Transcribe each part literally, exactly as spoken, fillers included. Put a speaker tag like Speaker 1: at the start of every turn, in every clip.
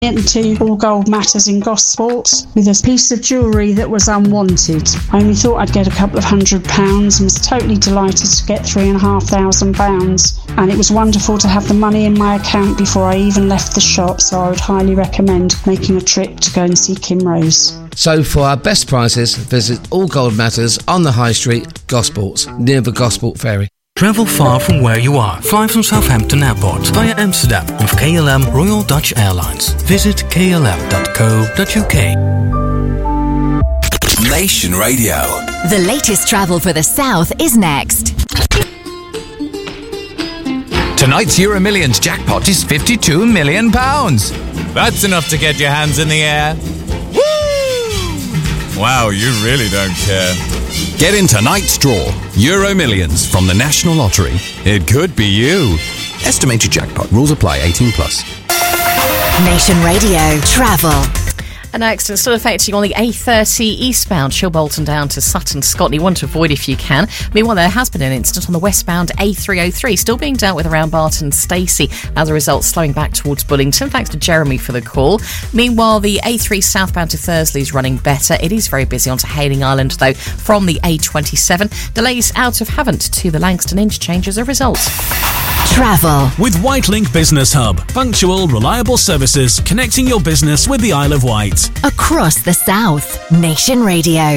Speaker 1: into All Gold Matters in Gosport with a piece of jewellery that was unwanted. I only thought I'd get a couple of hundred pounds and was totally delighted to get three and a half thousand pounds. And it was wonderful to have the money in my account before I even left the shop, so I would highly recommend making a trip to go and see Kim Rose.
Speaker 2: So for our best prices, visit All Gold Matters on the High Street, Gosport, near the Gosport Ferry.
Speaker 3: Travel far from where you are. Fly from Southampton Airport via Amsterdam with K L M Royal Dutch Airlines. Visit k l m dot co dot u k.
Speaker 4: Nation Radio.
Speaker 5: The latest travel for the South is next.
Speaker 6: Tonight's Euro Millions jackpot is fifty-two million pounds. That's enough to get your hands in the air. Woo! Wow, you really don't care.
Speaker 4: Get in tonight's draw. Euro Millions from the National Lottery. It could be you. Estimated jackpot. Rules apply. eighteen plus.
Speaker 5: Nation Radio Travel.
Speaker 7: An accident still affecting on the A thirty eastbound Chilbolton down to Sutton, Scotland. You want to avoid if you can. Meanwhile, there has been an incident on the westbound A three oh three, still being dealt with around Barton Stacey. As a result, slowing back towards Bullington. Thanks to Jeremy for the call. Meanwhile, the A three southbound to Thursley is running better. It is very busy onto Hayling Island, though, from the A twenty-seven. Delays out of Havant to the Langston interchange as a result.
Speaker 5: Travel.
Speaker 8: With Whitelink Business Hub. Punctual, reliable services connecting your business with the Isle of Wight.
Speaker 5: Across the South. Nation Radio.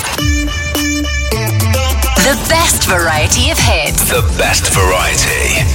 Speaker 5: The best variety of hits.
Speaker 4: The best variety.